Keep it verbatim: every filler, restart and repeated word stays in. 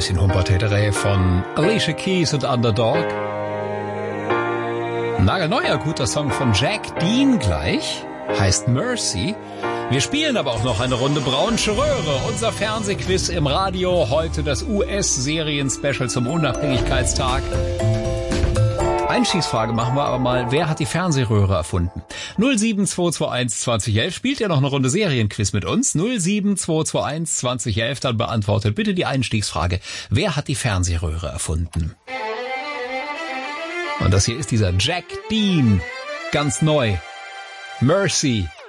bisschen Humpertäterei von Alicia Keys und Underdog. Nagelneuer guter Song von Jack Dean gleich, heißt Mercy. Wir spielen aber auch noch eine Runde Braunsche Röhre, unser Fernsehquiz im Radio. Heute das U S-Serien-Special zum Unabhängigkeitstag. Einstiegsfrage machen wir aber mal, wer hat die Fernsehröhre erfunden? null sieben zwei zwei eins zwanzig elf, spielt ihr noch eine Runde Serienquiz mit uns? null sieben zwei zwei eins zwanzig elf, dann beantwortet bitte die Einstiegsfrage, wer hat die Fernsehröhre erfunden? Und das hier ist dieser Jack Dean, ganz neu. Mercy.